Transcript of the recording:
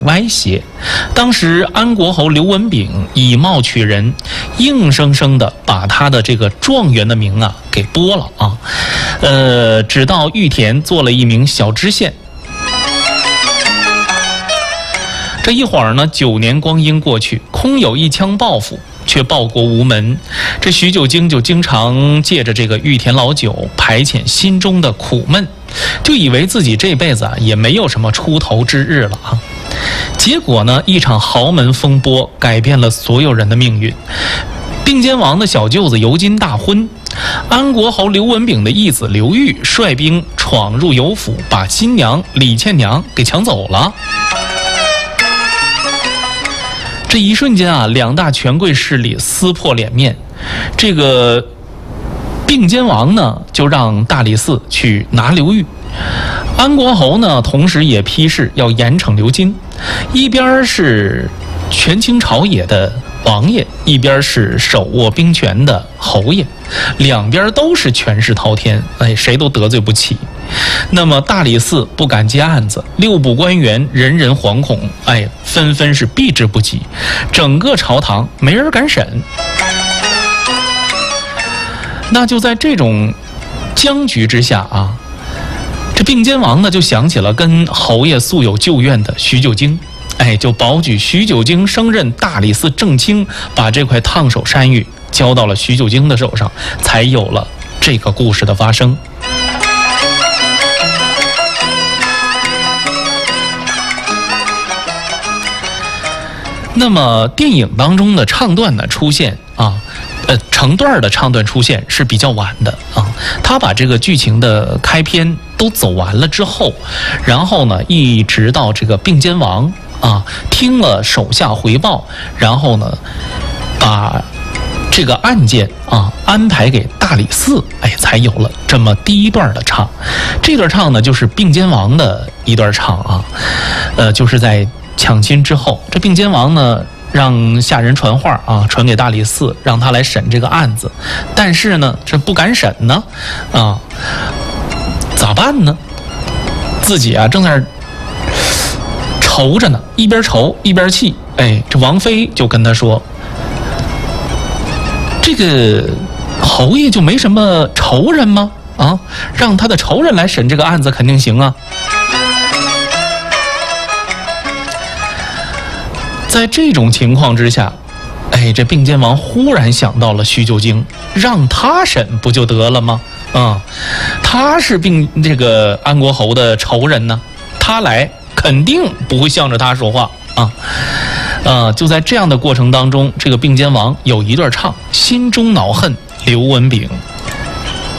歪斜。当时安国侯刘文炳以貌取人，硬生生的把他的这个状元的名啊给剥了啊，只到玉田做了一名小知县。这一会儿呢，9年光阴过去，空有一腔抱负，却报国无门。这徐九经就经常借着这个玉田老酒排遣心中的苦闷，就以为自己这辈子啊也没有什么出头之日了啊。结果呢，一场豪门风波改变了所有人的命运。并监王的小舅子尤金大婚，安国侯刘文炳的义子刘裕率兵闯入尤府，把新娘李倩娘给抢走了。这一瞬间啊，两大权贵势力撕破脸面。这个并监王呢，就让大理寺去拿刘裕。安国侯呢，同时也批示要严惩刘金。一边是权倾朝野的王爷，一边是手握兵权的侯爷，两边都是权势滔天，谁都得罪不起。那么大理寺不敢接案子，6部官员人人惶恐，纷纷是避之不及，整个朝堂没人敢审。那就在这种僵局之下啊，这并监王呢就想起了跟侯爷素有旧怨的徐九经，就保举徐九经升任大理寺正卿，把这块烫手山芋交到了徐九经的手上，才有了这个故事的发生。那么电影当中的唱段呢出现啊，成段的唱段出现是比较晚的啊。他把这个剧情的开篇都走完了之后，然后呢一直到这个并监王啊听了手下回报，然后呢把这个案件啊安排给大理寺，才有了这么第一段的唱。这段唱呢就是并监王的一段唱啊，就是在抢亲之后，这并监王呢让下人传话啊，传给大理寺，让他来审这个案子。但是呢，这不敢审呢，啊，咋办呢？自己啊正在那愁着呢，一边愁一边气。这王妃就跟他说：“这个侯爷就没什么仇人吗？啊，让他的仇人来审这个案子肯定行啊。”在这种情况之下，这并监王忽然想到了徐九经，让他审不就得了吗？他是这个安国侯的仇人呢，他来肯定不会向着他说话啊。就在这样的过程当中，这个并监王有一段唱：心中恼恨刘文炳，